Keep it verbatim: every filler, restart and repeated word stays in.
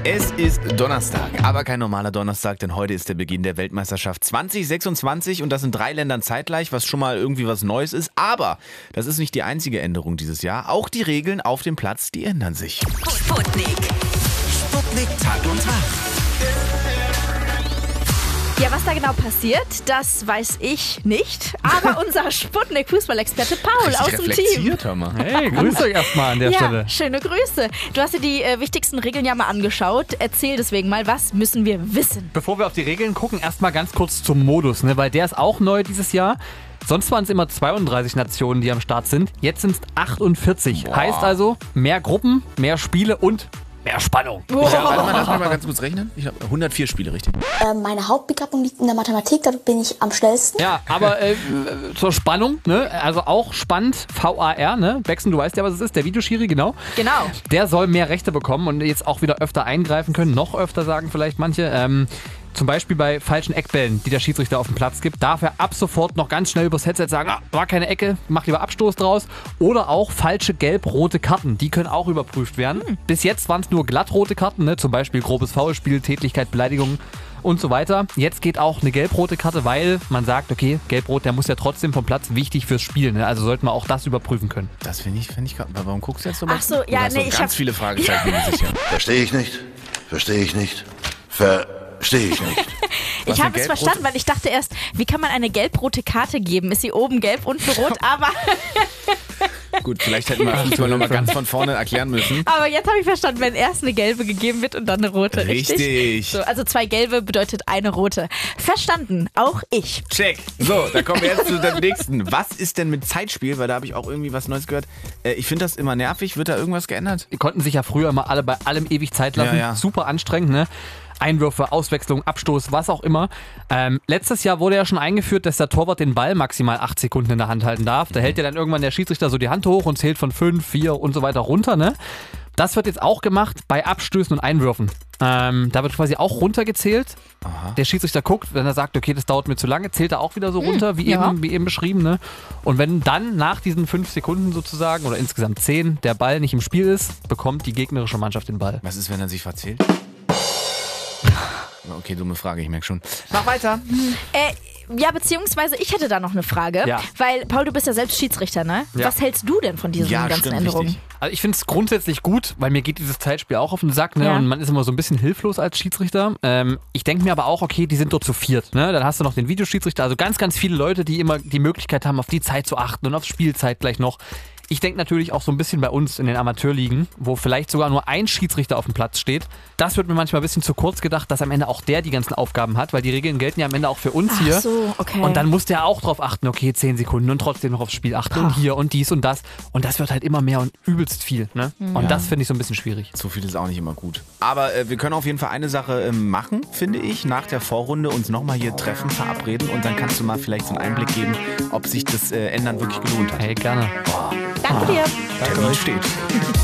Es ist Donnerstag, aber kein normaler Donnerstag, denn heute ist der Beginn der Weltmeisterschaft zwanzig sechsundzwanzig und das in drei Ländern zeitgleich, was schon mal irgendwie was Neues ist. Aber das ist nicht die einzige Änderung dieses Jahr. Auch die Regeln auf dem Platz, die ändern sich. Sputnik. Sputnik Tag und Tag. Ja, was da genau passiert, das weiß ich nicht. Aber unser Sputnik-Fußballexperte Paul Richtig aus dem Team. reflektiert, hör mal. Hey, grüß euch erstmal an der Ja, Stelle. schöne Grüße. Du hast dir die äh, wichtigsten Regeln ja mal angeschaut. Erzähl deswegen mal, was müssen wir wissen? Bevor wir auf die Regeln gucken, erstmal ganz kurz zum Modus, ne? Weil der ist auch neu dieses Jahr. Sonst waren es immer zweiunddreißig Nationen, die am Start sind. Jetzt sind es achtundvierzig. Boah. Heißt also, mehr Gruppen, mehr Spiele und mehr Spannung. Ja, warte mal, lass mich mal ganz kurz rechnen. Ich habe hundertvier Spiele, richtig? Äh, meine Hauptbegabung liegt in der Mathematik, da bin ich am schnellsten. Ja, aber äh, zur Spannung, ne? Also auch spannend, V A R, ne? Bexen, du weißt ja, was es ist, der Videoschiri, genau. Genau. Der soll mehr Rechte bekommen und jetzt auch wieder öfter eingreifen können, noch öfter sagen vielleicht manche. Ähm, zum Beispiel bei falschen Eckbällen, die der Schiedsrichter auf dem Platz gibt, darf er ab sofort noch ganz schnell übers Headset sagen, ah, war keine Ecke, mach lieber Abstoß draus. Oder auch falsche gelb-rote Karten, die können auch überprüft werden. Hm. Bis jetzt waren es nur glattrote Karten, ne? Zum Beispiel grobes Foulspiel, Tätlichkeit, Beleidigung und so weiter. Jetzt geht auch eine gelb-rote Karte, weil man sagt, okay, gelb-rot, der muss ja trotzdem vom Platz, wichtig fürs Spiel. Ne? Also sollten wir auch das überprüfen können. Das finde ich, finde ich gerade. Warum guckst du jetzt so? Ach so, ja, Du hast nee, so ich ganz hab- viele Fragezeichen, bin ich sicher. Verstehe ich nicht. Verstehe ich nicht. Verstehe ich nicht. Was, Ich eine habe es gelb-rote? verstanden, weil ich dachte erst, wie kann man eine gelb-rote Karte geben? Ist sie oben gelb, unten rot? Aber, Gut, vielleicht hätten wir uns mal nochmal ganz von vorne erklären müssen. aber jetzt habe ich verstanden, wenn erst eine gelbe gegeben wird und dann eine rote. Richtig. Richtig. So, also zwei gelbe bedeutet eine rote. Verstanden, auch ich. Check. So, dann kommen wir jetzt zu dem nächsten. Was ist denn mit Zeitspiel? Weil da habe ich auch irgendwie was Neues gehört. Äh, ich finde das immer nervig. Wird da irgendwas geändert? Die konnten sich ja früher immer alle bei allem ewig Zeit lassen. Ja, ja. Super anstrengend, ne? Einwürfe, Auswechslung, Abstoß, was auch immer. Ähm, letztes Jahr wurde ja schon eingeführt, dass der Torwart den Ball maximal acht Sekunden in der Hand halten darf. Da hält ja dann irgendwann der Schiedsrichter so die Hand hoch und zählt von fünf, vier und so weiter runter, ne? Das wird jetzt auch gemacht bei Abstößen und Einwürfen. Ähm, da wird quasi auch runtergezählt. Aha. Der Schiedsrichter guckt, wenn er sagt, okay, das dauert mir zu lange, zählt er auch wieder so runter, wie, ja. eben, wie eben beschrieben. Ne? Und wenn dann nach diesen fünf Sekunden sozusagen oder insgesamt zehn der Ball nicht im Spiel ist, bekommt die gegnerische Mannschaft den Ball. Was ist, wenn er sich verzählt? Okay, dumme Frage, ich merke schon. Mach weiter. Äh, ja, beziehungsweise ich hätte da noch eine Frage. Ja. Weil, Paul, du bist ja selbst Schiedsrichter, ne? Ja. Was hältst du denn von diesen Ja, ganzen stimmt, Änderungen? richtig. Also ich finde es grundsätzlich gut, weil mir geht dieses Zeitspiel auch auf den Sack, ne? Ja. Und man ist immer so ein bisschen hilflos als Schiedsrichter. Ähm, ich denke mir aber auch, okay, die sind dort zu viert, ne? Dann hast du noch den Videoschiedsrichter, also ganz, ganz viele Leute, die immer die Möglichkeit haben, auf die Zeit zu achten und auf Spielzeit gleich noch. Ich denke natürlich auch so ein bisschen bei uns in den Amateurligen, wo vielleicht sogar nur ein Schiedsrichter auf dem Platz steht. Das wird mir manchmal ein bisschen zu kurz gedacht, dass am Ende auch der die ganzen Aufgaben hat, weil die Regeln gelten ja am Ende auch für uns Ach hier. so, okay. Und dann muss der auch drauf achten, okay, zehn Sekunden und trotzdem noch aufs Spiel achten und hier und dies und das. Und das wird halt immer mehr und übelst viel. Ne? Und das finde ich so ein bisschen schwierig. Zu viel ist auch nicht immer gut. Aber äh, wir können auf jeden Fall eine Sache äh, machen, finde ich. Nach der Vorrunde uns nochmal hier treffen, verabreden. Und dann kannst du mal vielleicht so einen Einblick geben, ob sich das äh, Ändern wirklich gelohnt hat. Hey, gerne. Danke dir. Termin steht.